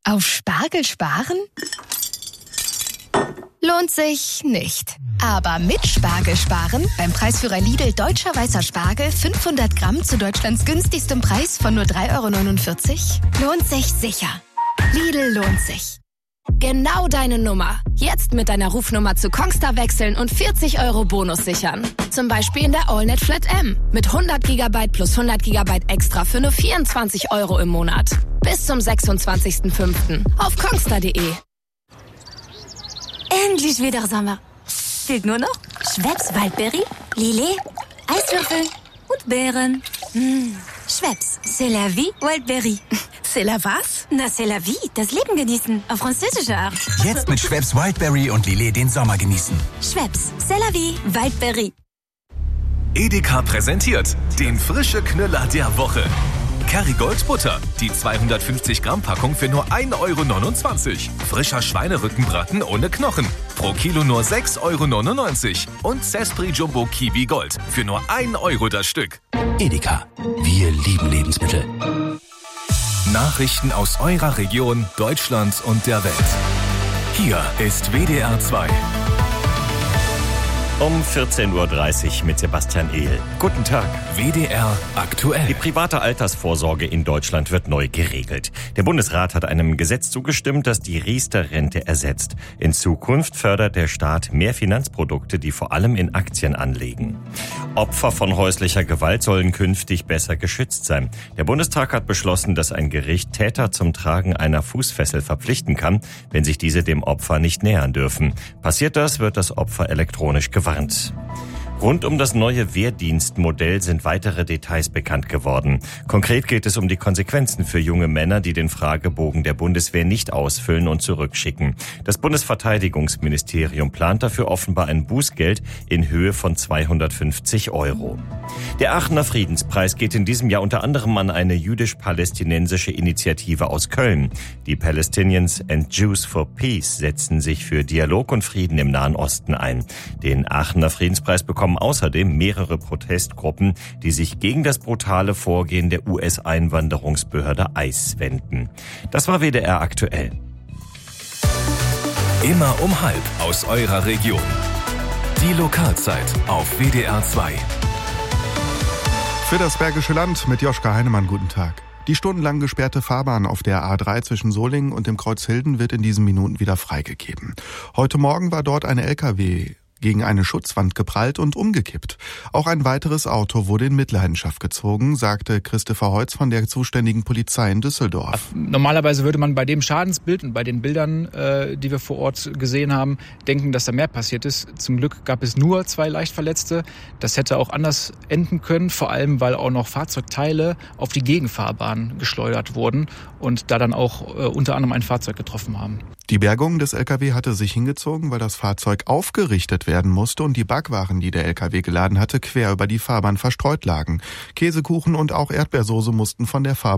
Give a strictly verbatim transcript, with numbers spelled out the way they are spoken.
Auf Spargel sparen? Lohnt sich nicht. Aber mit Spargel sparen, beim Preisführer Lidl Deutscher Weißer Spargel fünfhundert Gramm zu Deutschlands günstigstem Preis von nur drei Euro neunundvierzig, lohnt sich sicher. Lidl lohnt sich. Genau deine Nummer. Jetzt mit deiner Rufnummer zu Kongstar wechseln und vierzig Euro Bonus sichern. Zum Beispiel in der AllNet Flat M. Mit hundert Gigabyte plus hundert Gigabyte extra für nur vierundzwanzig Euro im Monat. Bis zum sechsundzwanzigsten fünften auf kongstar punkt de. Endlich wieder Sommer. Fehlt nur noch Schweppes Waldberry, Lillet, Eiswürfel und Beeren. Mmh. Schweppes, c'est la vie, Waldberry. C'est la was? Na, c'est la vie, das Leben genießen, auf französische Art. Jetzt mit Schweppes Wildberry und Lillet den Sommer genießen. Schweppes, c'est la vie, Waldberry. Edeka präsentiert den frische Knüller der Woche. Kerrygold Butter, die zweihundertfünfzig Gramm Packung für nur ein Euro neunundzwanzig. Frischer Schweinerückenbraten ohne Knochen, pro Kilo nur sechs Euro neunundneunzig. Und Zespri Jumbo Kiwi Gold für nur ein Euro das Stück. Edeka, wir lieben Lebensmittel. Nachrichten aus eurer Region, Deutschland und der Welt. Hier ist W D R zwei. Um vierzehn Uhr dreißig mit Sebastian Ehl. Guten Tag. W D R aktuell. Die private Altersvorsorge in Deutschland wird neu geregelt. Der Bundesrat hat einem Gesetz zugestimmt, das die Riester-Rente ersetzt. In Zukunft fördert der Staat mehr Finanzprodukte, die vor allem in Aktien anlegen. Opfer von häuslicher Gewalt sollen künftig besser geschützt sein. Der Bundestag hat beschlossen, dass ein Gericht Täter zum Tragen einer Fußfessel verpflichten kann, wenn sich diese dem Opfer nicht nähern dürfen. Passiert das, wird das Opfer elektronisch gewarnt. Rund um das neue Wehrdienstmodell sind weitere Details bekannt geworden. Konkret geht es um die Konsequenzen für junge Männer, die den Fragebogen der Bundeswehr nicht ausfüllen und zurückschicken. Das Bundesverteidigungsministerium plant dafür offenbar ein Bußgeld in Höhe von zweihundertfünfzig Euro. Der Aachener Friedenspreis geht in diesem Jahr unter anderem an eine jüdisch-palästinensische Initiative aus Köln. Die Palestinians and Jews for Peace setzen sich für Dialog und Frieden im Nahen Osten ein. Den Aachener Friedenspreis bekommen außerdem mehrere Protestgruppen, die sich gegen das brutale Vorgehen der U S-Einwanderungsbehörde I C E wenden. Das war W D R aktuell. Immer um halb aus eurer Region. Die Lokalzeit auf W D R zwei. Für das Bergische Land mit Joschka Heinemann, guten Tag. Die stundenlang gesperrte Fahrbahn auf der A drei zwischen Solingen und dem Kreuz Hilden wird in diesen Minuten wieder freigegeben. Heute Morgen war dort ein L K W gegen eine Schutzwand geprallt und umgekippt. Auch ein weiteres Auto wurde in Mitleidenschaft gezogen, sagte Christopher Heutz von der zuständigen Polizei in Düsseldorf. Normalerweise würde man bei dem Schadensbild und bei den Bildern, äh, die wir vor Ort gesehen haben, denken, dass da mehr passiert ist. Zum Glück gab es nur zwei Leichtverletzte. Das hätte auch anders enden können, vor allem weil auch noch Fahrzeugteile auf die Gegenfahrbahn geschleudert wurden und da dann auch äh, unter anderem ein Fahrzeug getroffen haben. Die Bergung des L K W hatte sich hingezogen, weil das Fahrzeug aufgerichtet werden musste und die Backwaren, die der L K W geladen hatte, quer über die Fahrbahn verstreut lagen. Käsekuchen und auch Erdbeersoße mussten von der Fahrbahn